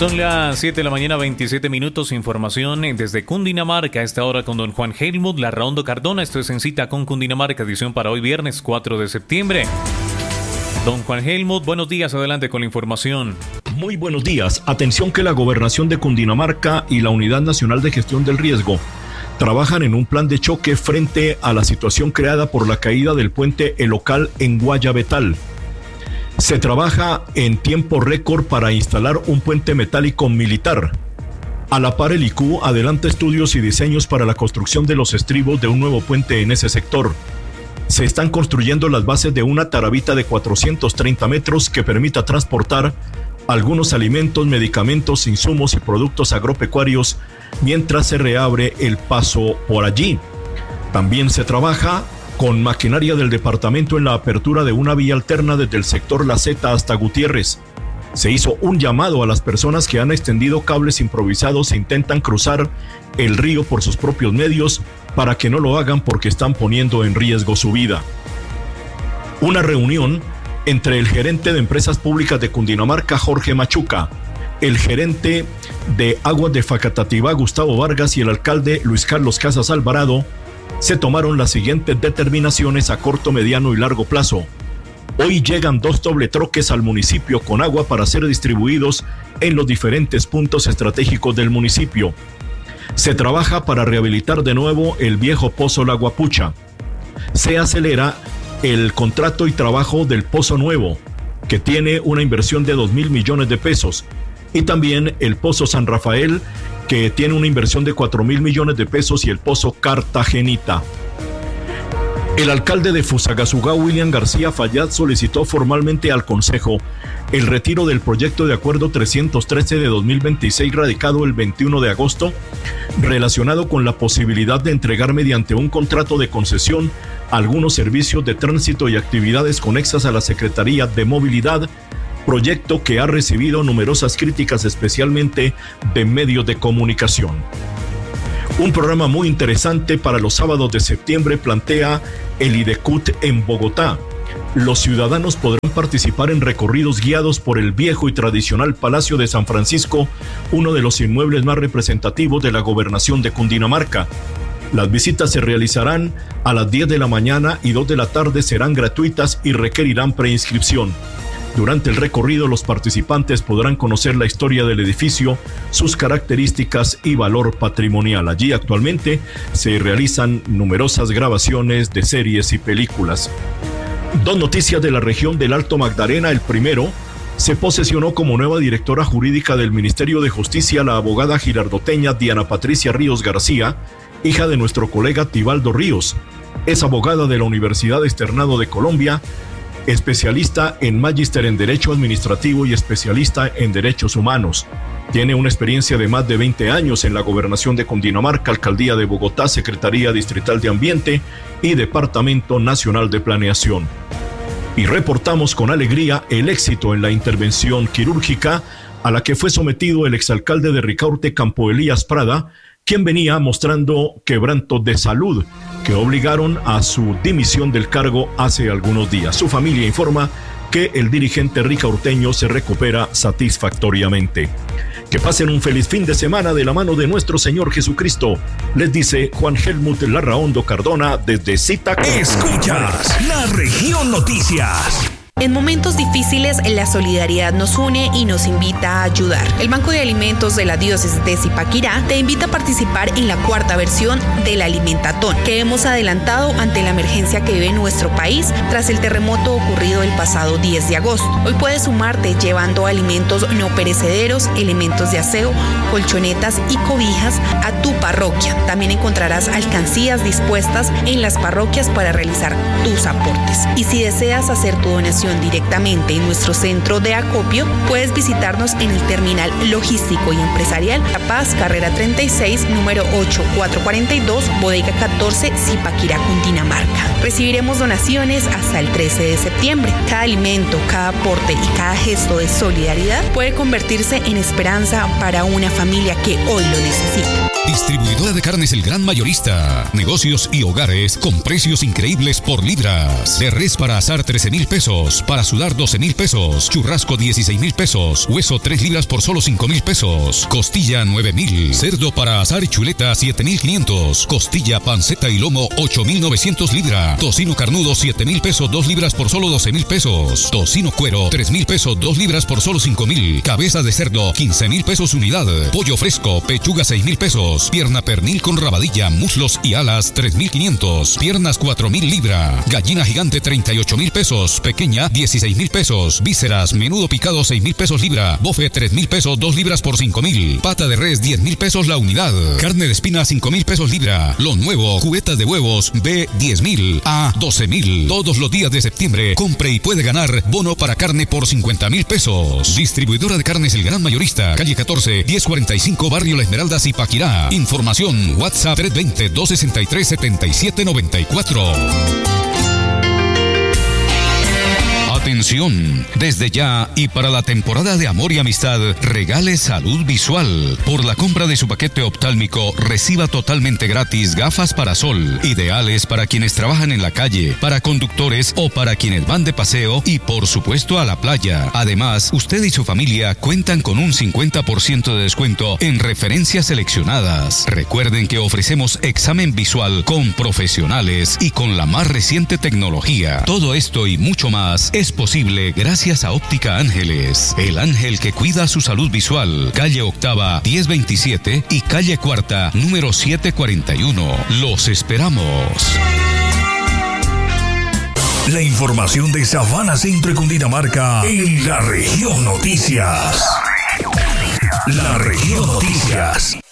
Son las 7 de la mañana, 27 minutos. Información desde Cundinamarca. A esta hora con don Juan Helmut Larraondo Cardona. Esto es En Cita con Cundinamarca, edición para hoy viernes 4 de septiembre. Don Juan Helmut, buenos días. Adelante con la información. Muy buenos días. Atención que la Gobernación de Cundinamarca y la Unidad Nacional de Gestión del Riesgo trabajan en un plan de choque frente a la situación creada por la caída del puente El Ocal en Guayabetal. Se trabaja en tiempo récord para instalar un puente metálico militar. A la par, el IQ adelanta estudios y diseños para la construcción de los estribos de un nuevo puente en ese sector. Se están construyendo las bases de una tarabita de 430 metros que permita transportar algunos alimentos, medicamentos, insumos y productos agropecuarios mientras se reabre el paso por allí. También se trabaja con maquinaria del departamento en la apertura de una vía alterna desde el sector La Zeta hasta Gutiérrez. Se hizo un llamado a las personas que han extendido cables improvisados e intentan cruzar el río por sus propios medios para que no lo hagan porque están poniendo en riesgo su vida. Una reunión entre el gerente de Empresas Públicas de Cundinamarca, Jorge Machuca, el gerente de Aguas de Facatativá, Gustavo Vargas, y el alcalde Luis Carlos Casas Alvarado, se tomaron las siguientes determinaciones a corto, mediano y largo plazo. Hoy llegan 2 dobletroques al municipio con agua para ser distribuidos en los diferentes puntos estratégicos del municipio. Se trabaja para rehabilitar de nuevo el viejo pozo La Guapucha. Se acelera el contrato y trabajo del Pozo Nuevo, que tiene una inversión de 2.000 millones de pesos, y también el Pozo San Rafael, que tiene una inversión de 4.000 millones de pesos, y el Pozo Cartagenita. El alcalde de Fusagasugá, William García Fayad, solicitó formalmente al Consejo el retiro del proyecto de acuerdo 313 de 2026 radicado el 21 de agosto, relacionado con la posibilidad de entregar mediante un contrato de concesión algunos servicios de tránsito y actividades conexas a la Secretaría de Movilidad, proyecto que ha recibido numerosas críticas, especialmente de medios de comunicación. Un programa muy interesante para los sábados de septiembre plantea el IDECUT en Bogotá. Los ciudadanos podrán participar en recorridos guiados por el viejo y tradicional Palacio de San Francisco, uno de los inmuebles más representativos de la gobernación de Cundinamarca. Las visitas se realizarán a las 10 de la mañana y 2 de la tarde, serán gratuitas y requerirán preinscripción. Durante el recorrido, los participantes podrán conocer la historia del edificio, sus características y valor patrimonial. Allí actualmente se realizan numerosas grabaciones de series y películas. 2 noticias de la región del Alto Magdalena. El primero, se posesionó como nueva directora jurídica del Ministerio de Justicia la abogada girardoteña Diana Patricia Ríos García, hija de nuestro colega Tibaldo Ríos. Es abogada de la Universidad Externado de Colombia, especialista en Magíster en Derecho Administrativo y especialista en Derechos Humanos. Tiene una experiencia de más de 20 años en la Gobernación de Cundinamarca, Alcaldía de Bogotá, Secretaría Distrital de Ambiente y Departamento Nacional de Planeación. Y reportamos con alegría el éxito en la intervención quirúrgica a la que fue sometido el exalcalde de Ricaurte, Campo Elías Prada, quien venía mostrando quebrantos de salud que obligaron a su dimisión del cargo hace algunos días. Su familia informa que el dirigente ricaurteño se recupera satisfactoriamente. Que pasen un feliz fin de semana de la mano de nuestro Señor Jesucristo. Les dice Juan Helmut Larraondo Cardona desde Cita. Escuchas La Región Noticias. En momentos difíciles, la solidaridad nos une y nos invita a ayudar. El Banco de Alimentos de la Diócesis de Zipaquirá te invita a participar en la 4ª versión del Alimentatón, que hemos adelantado ante la emergencia que vive nuestro país tras el terremoto ocurrido el pasado 10 de agosto. Hoy puedes sumarte llevando alimentos no perecederos, elementos de aseo, colchonetas y cobijas a tu parroquia. También encontrarás alcancías dispuestas en las parroquias para realizar tus aportes. Y si deseas hacer tu donación directamente en nuestro centro de acopio, puedes visitarnos en el terminal logístico y empresarial La Paz, carrera 36, número 8442, bodega 14, Zipaquirá, Cundinamarca. Recibiremos donaciones hasta el 13 de septiembre. Cada alimento, cada aporte y cada gesto de solidaridad puede convertirse en esperanza para una familia que hoy lo necesita. Distribuidora de carnes El Gran Mayorista. Negocios y hogares con precios increíbles por libras. De res para asar 13,000 pesos. Para sudar 12,000 pesos. Churrasco 16,000 pesos. Hueso 3 libras por solo 5,000 pesos. Costilla 9,000. Cerdo para asar y chuleta 7,500. Costilla, panceta y lomo 8,900 libras. Tocino carnudo 7,000 pesos 2 libras por solo 12,000 pesos. Tocino cuero 3,000 pesos 2 libras por solo 5,000. Cabeza de cerdo 15,000 pesos unidad. Pollo fresco, pechuga 6,000 pesos. Pierna pernil con rabadilla, muslos y alas 3,500. Piernas 4,000 libras. Gallina gigante 38,000 pesos. Pequeña 16,000 pesos. Vísceras, menudo picado 6,000 pesos libra. Bofe 3,000 pesos 2 libras por 5,000. Pata de res 10,000 pesos la unidad. Carne de espina 5,000 pesos libra. Lo nuevo, cubetas de huevos B 10,000 a 12,000. Todos los días de septiembre compre y puede ganar bono para carne por 50,000 pesos. Distribuidora de carnes El Gran Mayorista, calle 14, 1045, barrio La Esmeralda, Zipaquirá. Información, WhatsApp 320-263-7794. Atención, desde ya y para la temporada de amor y amistad, regale salud visual. Por la compra de su paquete oftálmico, reciba totalmente gratis gafas para sol, ideales para quienes trabajan en la calle, para conductores o para quienes van de paseo y por supuesto a la playa. Además, usted y su familia cuentan con un 50% de descuento en referencias seleccionadas. Recuerden que ofrecemos examen visual con profesionales y con la más reciente tecnología. Todo esto y mucho más es posible gracias a Óptica Ángeles, el ángel que cuida su salud visual. Calle Octava 1027 y calle Cuarta número 741. Los esperamos. La información de Sabana Centro y Cundinamarca en La Región Noticias. La Región Noticias.